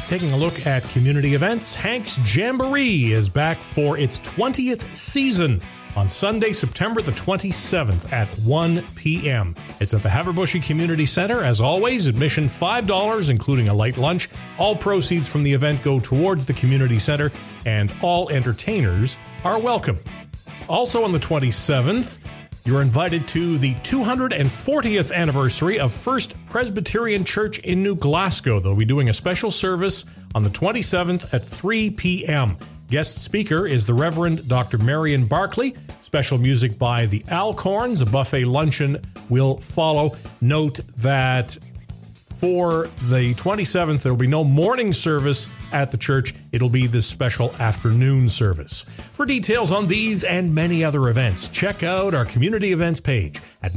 Taking a look at community events, Hank's Jamboree is back for its 20th season on Sunday, September the 27th at 1 p.m. It's at the Haverbush Community Center. As always, admission $5, including a light lunch. All proceeds from the event go towards the community center, and all entertainers are welcome. Also on the 27th, you're invited to the 240th anniversary of First Presbyterian Church in New Glasgow. They'll be doing a special service on the 27th at 3 p.m. Guest speaker is the Reverend Dr. Marion Barclay. Special music by the Alcorns. A buffet luncheon will follow. Note that for the 27th, there will be no morning service at the church. It'll be this special afternoon service. For details on these and many other events, check out our community events page at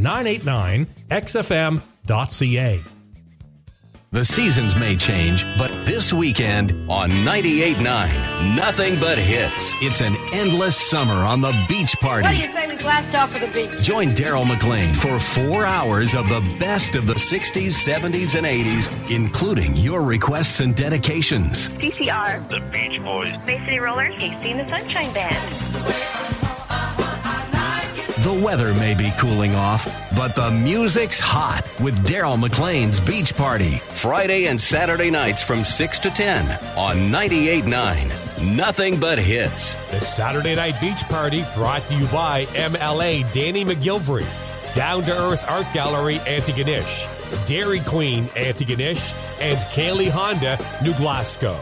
989xfm.ca. The seasons may change, but this weekend on 98.9, nothing but hits. It's an endless summer on the beach party. What do you say we blast off for the beach? Join Daryl McLean for 4 hours of the best of the 60s, 70s, and 80s, including your requests and dedications. CCR, The Beach Boys, Bay City Rollers, Casey and the Sunshine Band. The weather may be cooling off, but the music's hot with Daryl McLean's Beach Party. Friday and Saturday nights from 6 to 10 on 98.9. Nothing but hits. The Saturday Night Beach Party brought to you by MLA Danny McGilvery, Down to Earth Art Gallery Antigonish, Dairy Queen Antigonish, and Kaylee Honda New Glasgow.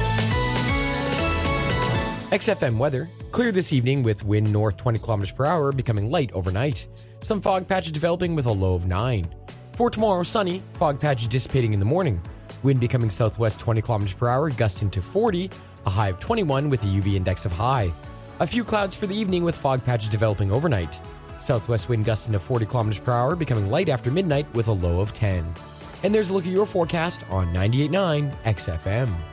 XFM weather. Clear this evening with wind north 20 kilometers per hour, becoming light overnight. Some fog patches developing with a low of 9. For tomorrow, sunny, fog patches dissipating in the morning. Wind becoming southwest 20 kilometers per hour, gusting to 40, a high of 21 with a UV index of high. A few clouds for the evening with fog patches developing overnight. Southwest wind gusting to 40 kilometers per hour, becoming light after midnight with a low of 10. And there's a look at your forecast on 98.9 XFM.